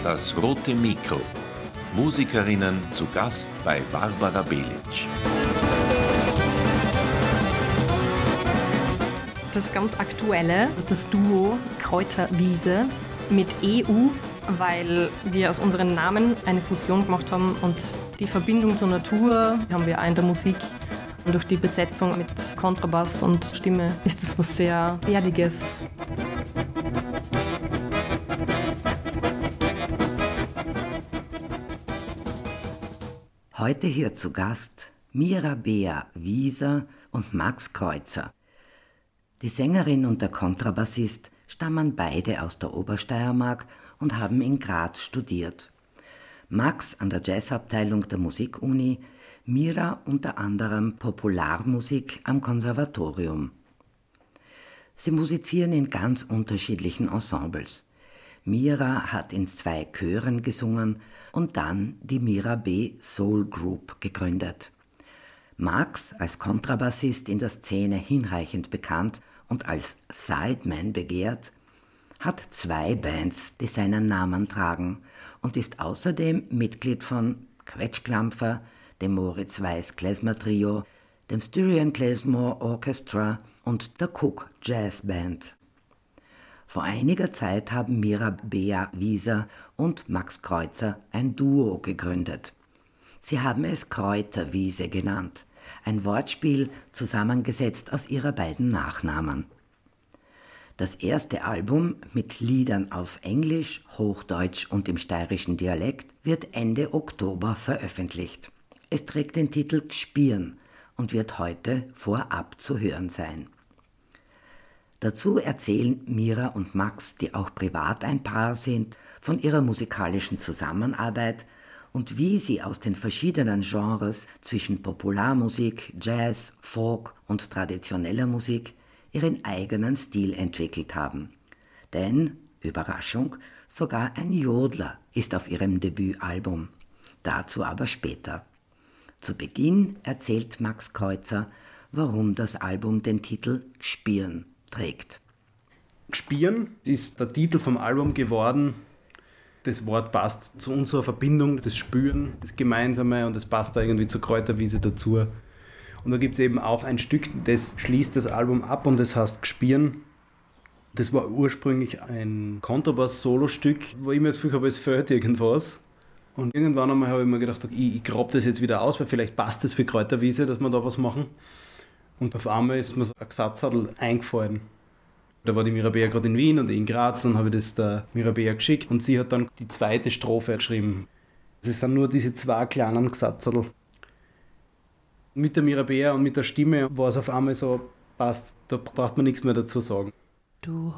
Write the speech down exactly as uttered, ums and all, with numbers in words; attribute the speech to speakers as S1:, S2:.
S1: Das rote Mikro. Musikerinnen zu Gast bei Barbara Belic.
S2: Das ganz Aktuelle ist das Duo Kräuterwiese mit E U, weil wir aus unseren Namen eine Fusion gemacht haben und die Verbindung zur Natur haben wir auch in der Musik. Und durch die Besetzung mit Kontrabass und Stimme ist es was sehr Erdiges.
S3: Heute hier zu Gast Mirabea Wieser und Max Kreuzer. Die Sängerin und der Kontrabassist stammen beide aus der Obersteiermark und haben in Graz studiert. Max an der Jazzabteilung der Musikuni, Mira unter anderem Popularmusik am Konservatorium. Sie musizieren in ganz unterschiedlichen Ensembles. Mira hat in zwei Chören gesungen und dann die Mirabea Soul Group gegründet. Max, als Kontrabassist in der Szene hinreichend bekannt und als Sideman begehrt, hat zwei Bands, die seinen Namen tragen und ist außerdem Mitglied von Quetschklampfer, dem Moritz Weiß Klezmer Trio, dem Styrian Klezmer Orchestra und der Cook Jazz Band. Vor einiger Zeit haben Mirabea Wieser und Max Kreuzer ein Duo gegründet. Sie haben es Kräuterwiese genannt, ein Wortspiel zusammengesetzt aus ihrer beiden Nachnamen. Das erste Album mit Liedern auf Englisch, Hochdeutsch und im steirischen Dialekt wird Ende Oktober veröffentlicht. Es trägt den Titel Gspirn und wird heute vorab zu hören sein. Dazu erzählen Mira und Max, die auch privat ein Paar sind, von ihrer musikalischen Zusammenarbeit und wie sie aus den verschiedenen Genres zwischen Popularmusik, Jazz, Folk und traditioneller Musik ihren eigenen Stil entwickelt haben. Denn, Überraschung, sogar ein Jodler ist auf ihrem Debütalbum. Dazu aber später. Zu Beginn erzählt Max Kreuzer, warum das Album den Titel Gspirn trägt.
S4: Gspirn ist der Titel vom Album geworden. Das Wort passt zu unserer Verbindung, das Spüren, das Gemeinsame, und das passt da irgendwie zur Kräuterwiese dazu. Und da gibt es eben auch ein Stück, das schließt das Album ab und das heißt Gspirn. Das war ursprünglich ein Kontrabass-Solo-Stück, wo ich mir das Gefühl habe, es fehlt irgendwas. Und irgendwann einmal habe ich mir gedacht, ich, ich grabe das jetzt wieder aus, weil vielleicht passt das für Kräuterwiese, dass wir da was machen. Und auf einmal ist mir so ein Gesatzadel eingefallen. Da war die Mirabea gerade in Wien und in Graz, dann habe ich das der Mirabea geschickt und sie hat dann die zweite Strophe geschrieben. Es sind nur diese zwei kleinen Gesatzadel. Mit der Mirabea und mit der Stimme war es auf einmal so, passt, da braucht man nichts mehr dazu sagen.
S5: Du